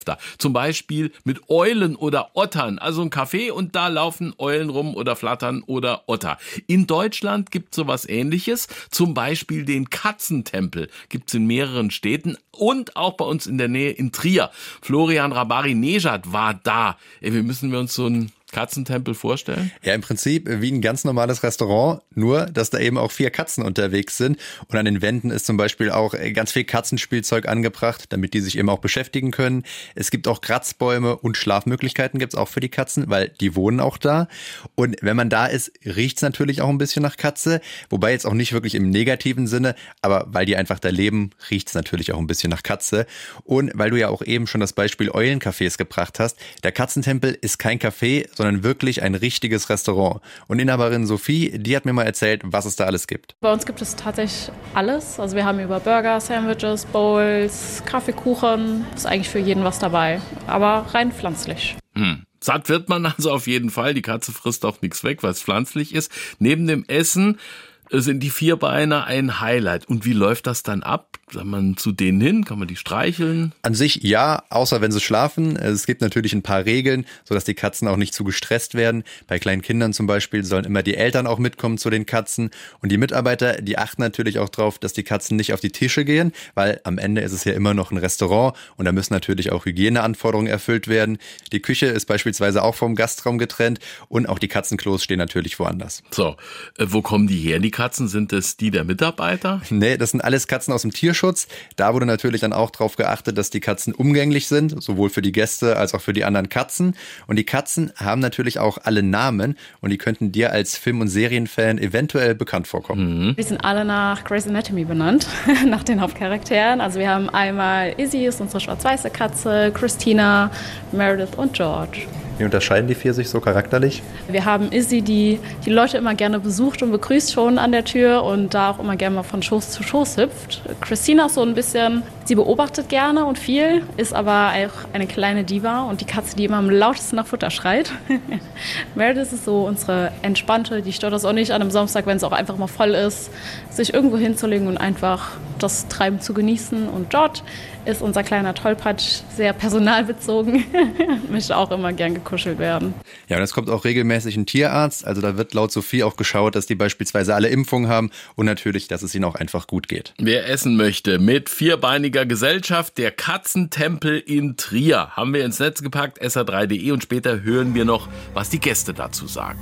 Zum Beispiel mit Eulen oder Ottern. Also ein Café und da laufen Eulen rum oder flattern oder Otter. In Deutschland gibt es sowas Ähnliches. Zum Beispiel den Katzentempel. Gibt es in mehreren Städten und auch bei uns in der Nähe in Trier. Florian Rabari-Nejad war da. Wie müssen wir uns so einen Katzentempel vorstellen? Ja, im Prinzip wie ein ganz normales Restaurant, nur dass da eben auch 4 Katzen unterwegs sind. Und an den Wänden ist zum Beispiel auch ganz viel Katzenspielzeug angebracht, damit die sich eben auch beschäftigen können. Es gibt auch Kratzbäume und Schlafmöglichkeiten gibt's auch für die Katzen, weil die wohnen auch da. Und wenn man da ist, riecht's natürlich auch ein bisschen nach Katze. Wobei jetzt auch nicht wirklich im negativen Sinne, aber weil die einfach da leben, riecht's natürlich auch ein bisschen nach Katze. Und weil du ja auch eben schon das Beispiel Eulencafés gebracht hast, der Katzentempel ist kein Café, sondern wirklich ein richtiges Restaurant. Und Inhaberin Sophie, die hat mir mal erzählt, was es da alles gibt. Bei uns gibt es tatsächlich alles. Also wir haben über Burger, Sandwiches, Bowls, Kaffeekuchen. Ist eigentlich für jeden was dabei, aber rein pflanzlich. Satt wird man also auf jeden Fall. Die Katze frisst auch nichts weg, weil es pflanzlich ist. Neben dem Essen sind die Vierbeiner ein Highlight. Und wie läuft das dann ab? Kann man zu denen hin? Kann man die streicheln? An sich ja, außer wenn sie schlafen. Es gibt natürlich ein paar Regeln, sodass die Katzen auch nicht zu gestresst werden. Bei kleinen Kindern zum Beispiel sollen immer die Eltern auch mitkommen zu den Katzen. Und die Mitarbeiter, die achten natürlich auch drauf, dass die Katzen nicht auf die Tische gehen, weil am Ende ist es ja immer noch ein Restaurant und da müssen natürlich auch Hygieneanforderungen erfüllt werden. Die Küche ist beispielsweise auch vom Gastraum getrennt und auch die Katzenklos stehen natürlich woanders. So, wo kommen die her, die Katzen? Sind es die der Mitarbeiter? Nee, das sind alles Katzen aus dem Tierschutz. Da wurde natürlich dann auch drauf geachtet, dass die Katzen umgänglich sind, sowohl für die Gäste als auch für die anderen Katzen. Und die Katzen haben natürlich auch alle Namen und die könnten dir als Film- und Serienfan eventuell bekannt vorkommen. Die sind alle nach Grey's Anatomy benannt, nach den Hauptcharakteren. Also wir haben einmal Izzy, ist unsere schwarz-weiße Katze, Christina, Meredith und George. Wie unterscheiden die 4 sich so charakterlich? Wir haben Izzy, die Leute immer gerne besucht und begrüßt schon an der Tür und da auch immer gerne mal von Schoß zu Schoß hüpft. Christina ist so ein bisschen, sie beobachtet gerne und viel, ist aber auch eine kleine Diva und die Katze, die immer am lautesten nach Futter schreit. Meredith ist so unsere Entspannte, die stört das auch nicht an einem Samstag, wenn es auch einfach mal voll ist, sich irgendwo hinzulegen und einfach das Treiben zu genießen. Und George ist unser kleiner Tollpatsch, sehr personalbezogen, möchte auch immer gern gekuschelt werden. Ja, und es kommt auch regelmäßig ein Tierarzt, also da wird laut Sophie auch geschaut, dass die beispielsweise alle Impfungen haben und natürlich, dass es ihnen auch einfach gut geht. Wer essen möchte mit vierbeiniger Gesellschaft, der Katzentempel in Trier, haben wir ins Netz gepackt, sr3.de, und später hören wir noch, was die Gäste dazu sagen.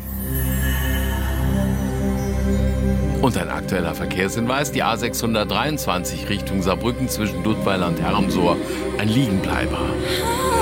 Und ein aktueller Verkehrshinweis, die A623 Richtung Saarbrücken zwischen Duttweiler und Herrensohr, ein Liegenbleiber.